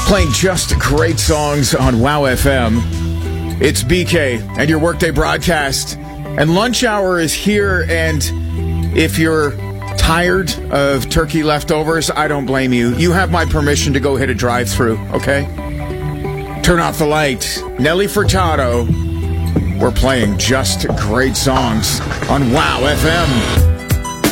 Playing just great songs on WOW FM. It's BK and your workday broadcast. And lunch hour is here. And if you're tired of turkey leftovers, I don't blame you. You have my permission to go hit a drive-thru, okay? Turn off the light. Nelly Furtado. We're playing just great songs on WOW FM.